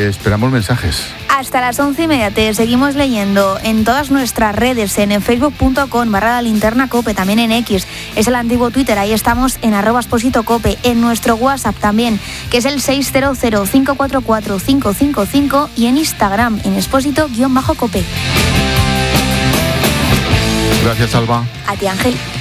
esperamos mensajes. Hasta las 11:30 te seguimos leyendo en todas nuestras redes, en facebook.com/lalinternacope, también en X, es el antiguo Twitter, ahí estamos en @expositocope, en nuestro WhatsApp también, que es el 600-544-555 y en Instagram, en expósito_cope. Gracias, Alba. A ti, Ángel.